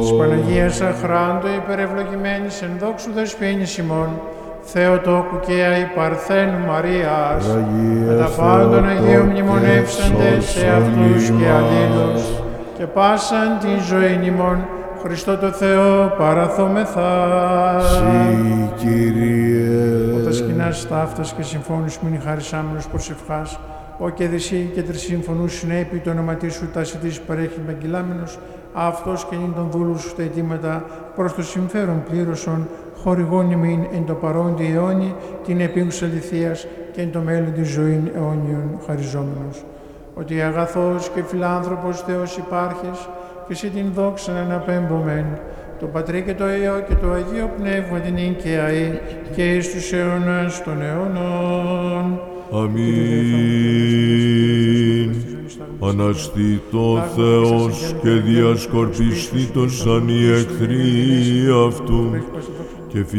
της Παναγίας Αχράντου υπερευλογημένης εν δόξου δεσποίνης ημών, Θεοτόκου και αι Παρθένου Μαρίας, με τα πάντων Αγίων μνημονεύσαντες σε αυτούς και αλλήλους, και πάσαν την ζωήν ημών, Χριστό το Θεό παραθόμεθα. Συ, Κύριε. Όταν σκηνάς ταύτας και συμφώνους μην χαρισάμενος προσευχάς, ο και δυσί και τρισύμφωνους συνέπει το όνοματί σου τάσιτης παρέχει μεγγυλάμενος, αυτός και νυν των δούλους σου τα αιτήματα προς το συμφέρον πλήρωσον, χορηγών ημίν εν το παρόντι αιώνι την επίγουσα αληθείας και εν το μέλλον τη ζωήν αιώνιον χαριζόμενος. Ότι αγαθός και φιλάνθρωπος Θεός υπάρχεις και εσύ την δόξα αναπέμπομεν, το Πατρί και το Υιό και το Αγίο Πνεύμα την ειν και αεί και εις τους αιώνας των αιώνων. Αμήν. Αναστήτω Θεός και διασκορπιστήτως σαν οι εχθροί αυτού και